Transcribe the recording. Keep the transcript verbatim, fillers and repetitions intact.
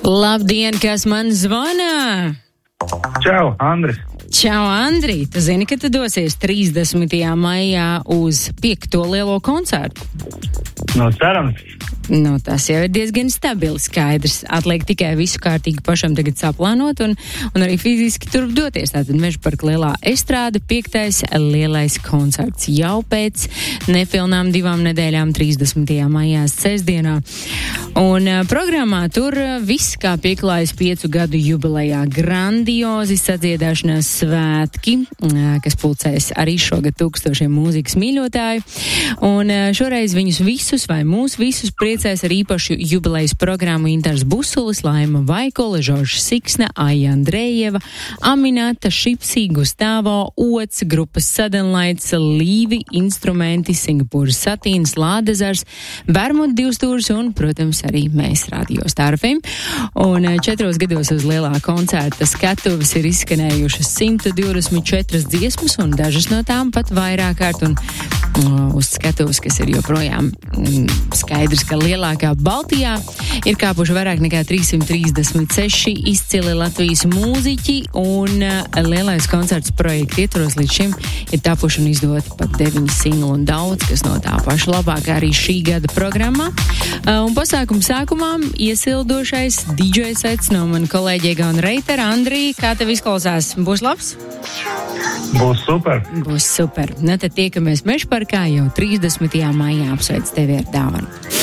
Labdien, kas man zvana? Čau, Andris. Čau, Andri. Tu zini, ka tu dosies trīsdesmitajā maijā uz piekto lielo koncertu? Nu, cerams. Nu, tas jau ir diezgan stabili skaidrs. Atliek tikai visu kārtīgi pašam tagad saplānot un, un arī fiziski turp doties. Tātad Mežaparka lielā estrāde, piektais lielais koncerts jau pēc nepilnām divām nedēļām trīsdesmitajā maijā sestdienā. Un uh, programmā tur uh, viss kā pieklājas piecu gadu jubilejā, grandiozi sadziedāšanās svētki, uh, kas pulcēs arī šogad tūkstošiem mūzikas mīļotāju. Un uh, šoreiz viņus visus vai mūs visus priecēs ar īpašu jubilejas programmu Intars Busulis, Laima Vaikole, Žoržs Siksne, Aija Andrejeva, Aminata, Šipsī, Gustavo, Ots, grupas Sadenlaits, Līvi, Instrumenti, Singapūras Satīns, Lādezars, Bermuda divstūrs un, protams, arī mēs Radio Star F M. Un četros gados uz lielā koncerta skatuves ir izskanējušas simt divdesmit četras dziesmas un dažas no tām pat vairāk kārt. Un uh, uz skatuves, kas ir joprojām mm, skaidrs, ka lielākā Baltijā, ir kāpuši vairāk nekā trīssimt trīsdesmit seši izcili Latvijas mūziķi, un uh, lielais koncerts projekta ietvaros līdz šim ir tapuši un izdoti pat deviņi singli un daudz, kas no tā paša labākā arī šī gada programmā. Uh, un pasākuma sākumā iesildošais didžej sets no man kolēģi Egauna Reitera. Andrī, kā tev izklausās? Būs labs? Būs super. Būs super. Nu tad tiekamies Mežaparkā jau trīsdesmitajā maijā. Apsveic tevi ar dāvanu.